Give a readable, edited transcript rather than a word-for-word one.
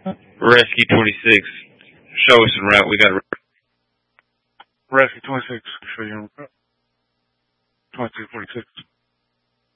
Rescue 26. Show us en route. We got Rescue 26. Show you en route. 2646.